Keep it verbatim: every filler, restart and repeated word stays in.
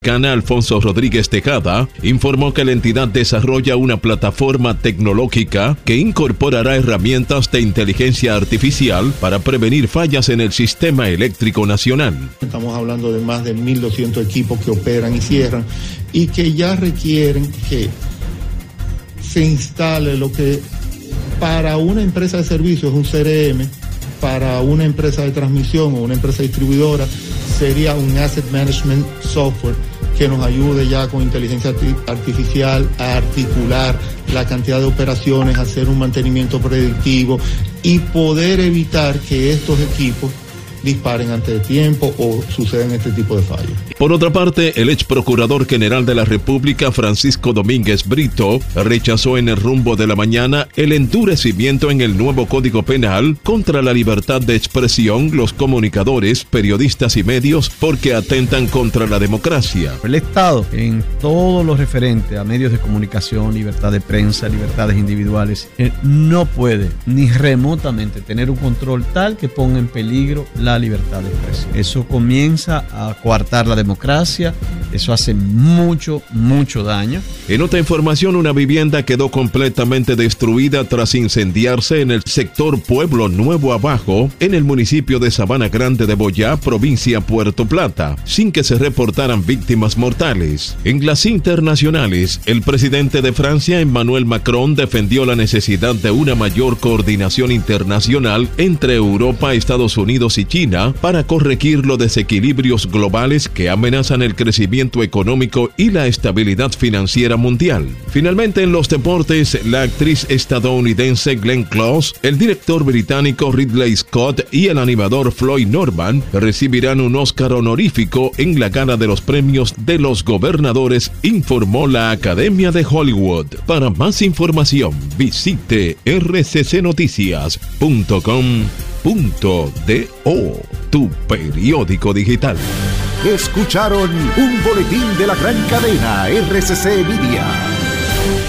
Cana Alfonso Rodríguez Tejada informó que la entidad desarrolla una plataforma tecnológica que incorporará herramientas de inteligencia artificial para prevenir fallas en el sistema eléctrico nacional. Estamos hablando de más de mil doscientos equipos que operan y cierran y que ya requieren que se instale lo que para una empresa de servicios es un C R M, para una empresa de transmisión o una empresa distribuidora sería un Asset Management Software que nos ayude ya con inteligencia artificial a articular la cantidad de operaciones, hacer un mantenimiento predictivo y poder evitar que estos equipos disparen antes de tiempo o sucedan este tipo de fallos. Por otra parte, el ex procurador general de la República, Francisco Domínguez Brito, rechazó en el rumbo de la mañana el endurecimiento en el nuevo Código Penal contra la libertad de expresión, los comunicadores, periodistas y medios, porque atentan contra la democracia. El Estado, en todo lo referente a medios de comunicación, libertad de prensa, libertades individuales, eh, no puede ni remotamente tener un control tal que ponga en peligro la La libertad de expresión. Eso comienza a coartar la democracia, eso hace mucho, mucho daño. En otra información, una vivienda quedó completamente destruida tras incendiarse en el sector Pueblo Nuevo Abajo, en el municipio de Sabana Grande de Boyá, provincia Puerto Plata, sin que se reportaran víctimas mortales. En las internacionales, el presidente de Francia, Emmanuel Macron, defendió la necesidad de una mayor coordinación internacional entre Europa, Estados Unidos y China para corregir los desequilibrios globales que amenazan el crecimiento económico y la estabilidad financiera mundial. Finalmente, en los deportes, la actriz estadounidense Glenn Close, el director británico Ridley Scott y el animador Floyd Norman recibirán un Oscar honorífico en la gala de los premios de los gobernadores, informó la Academia de Hollywood. Para más información, visite r c c noticias punto com punto do, tu periódico digital. Escucharon un boletín de la gran cadena R C C Media.